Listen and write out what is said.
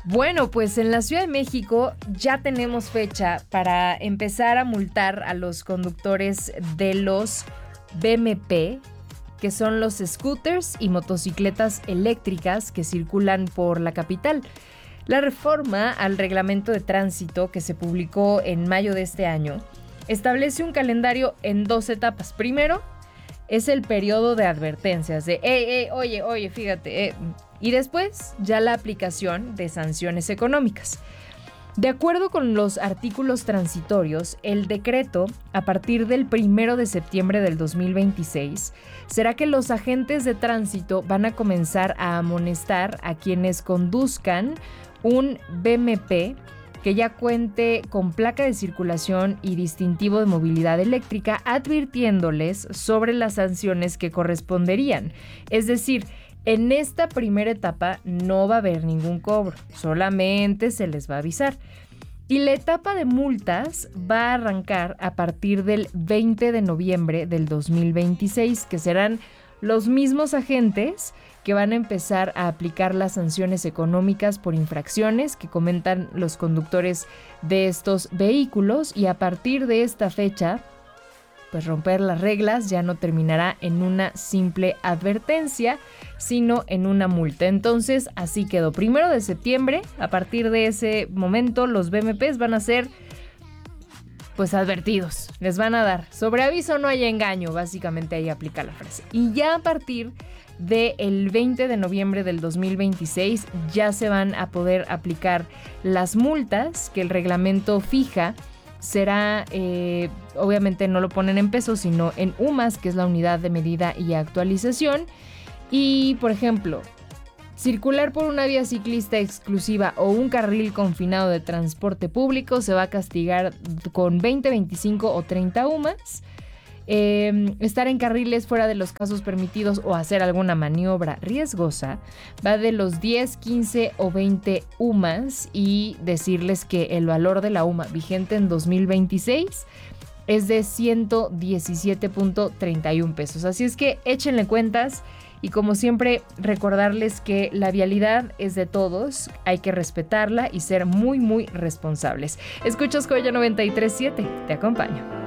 Bueno, pues en la Ciudad de México ya tenemos fecha para empezar a multar a los conductores de los BMP, que son los scooters y motocicletas eléctricas que circulan por la capital. La reforma al reglamento de tránsito que se publicó en mayo de este año establece un calendario en 2 etapas. Primero es el periodo de advertencias de oye, fíjate, y después ya la aplicación de sanciones económicas. De acuerdo con los artículos transitorios, el decreto, a partir del 1 de septiembre del 2026, será que los agentes de tránsito van a comenzar a amonestar a quienes conduzcan un BMP que ya cuente con placa de circulación y distintivo de movilidad eléctrica, advirtiéndoles sobre las sanciones que corresponderían. Es decir, en esta primera etapa no va a haber ningún cobro, solamente se les va a avisar. Y la etapa de multas va a arrancar a partir del 20 de noviembre del 2026, que serán los mismos agentes que van a empezar a aplicar las sanciones económicas por infracciones que comentan los conductores de estos vehículos, y a partir de esta fecha, pues romper las reglas ya no terminará en una simple advertencia, sino en una multa. Entonces, así quedó. 1 de septiembre, a partir de ese momento, los BMPs van a ser pues advertidos. Les van a dar sobre aviso, no hay engaño. Básicamente ahí aplica la frase. Y ya a partir del 20 de noviembre del 2026 ya se van a poder aplicar las multas que el reglamento fija. Será, obviamente no lo ponen en pesos, sino en UMAS, que es la unidad de medida y actualización. Y, por ejemplo, circular por una vía ciclista exclusiva o un carril confinado de transporte público se va a castigar con 20, 25 o 30 UMAS. Estar en carriles fuera de los casos permitidos o hacer alguna maniobra riesgosa va de los 10, 15 o 20 UMAS, y decirles que el valor de la UMA vigente en 2026 es de 117.31 pesos. Así es que échenle cuentas, y como siempre recordarles que la vialidad es de todos, hay que respetarla y ser muy muy responsables. Escuchas Joya 93.7, te acompaño.